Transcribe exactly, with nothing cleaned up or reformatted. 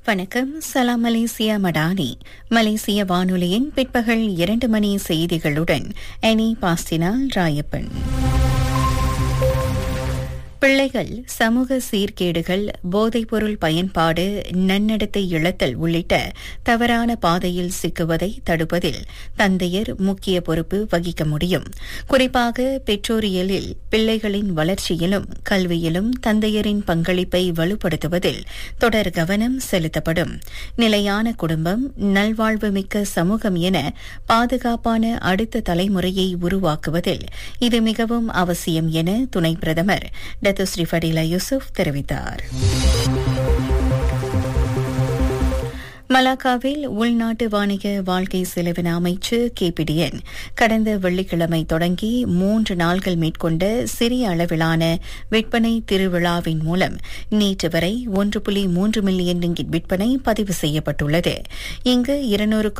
வணக்கம். சலாம் மலேசியா மடானி. மலேசிய வானொலியின் பிற்பகல் இரண்டு மணி செய்திகளுடன் எனி பாஸ்டினால் ராயப்பன். பிள்ளைகள் சமூக சீர்கேடுகள், போதைப்பொருள் பயன்பாடு, நன்னடத்தை இழத்தல் உள்ளிட்ட தவறான பாதையில் சிக்குவதை தடுப்பதில் தந்தையர் முக்கிய பொறுப்பு வகிக்க முடியும். குறிப்பாக பெற்றோரியலில் பிள்ளைகளின் வளர்ச்சியிலும் கல்வியிலும் தந்தையரின் பங்களிப்பை வலுப்படுத்துவதில் தொடர் கவனம் செலுத்தப்படும். நிலையான குடும்பம், நல்வாழ்வுமிக்க சமூகம் என பாதுகாப்பான அடுத்த தலைமுறையை உருவாக்குவதில் இது மிகவும் அவசியம் என துணை பிரதமர் ஸ்ரீ ஃபடிலா யூசுப் தெரிவித்தார். மலாக்காவில் உள்நாட்டு வாணிக வாழ்க்கை செலவின அமைச்சு கேபிடிஎன் கடந்த வெள்ளிக்கிழமை தொடங்கி மூன்று நாள்கள் மேற்கொண்ட சிறிய அளவிலான விற்பனை திருவிழாவின் மூலம் நேற்று வரை ஒன்று புள்ளி மூன்று மில்லியன் ரிங்கிட் விற்பனை பதிவு செய்யப்பட்டுள்ளது. இங்கு இருநூறுக்கும்